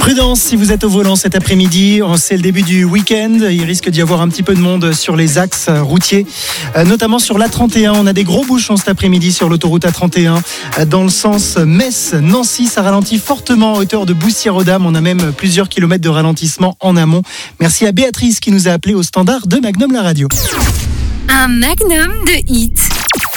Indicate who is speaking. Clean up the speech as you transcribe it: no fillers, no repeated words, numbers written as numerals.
Speaker 1: Prudence si vous êtes au volant cet après-midi, c'est le début du week-end, il risque d'y avoir un petit peu de monde sur les axes routiers, notamment sur l'A31, on a des gros bouchons cet après-midi sur l'autoroute A31, dans le sens Metz-Nancy, ça ralentit fortement à hauteur de Boussières-aux-Dames, on a même plusieurs kilomètres de ralentissement en amont. Merci à Béatrice qui nous a appelé au standard de Magnum la radio.
Speaker 2: Un magnum de hits.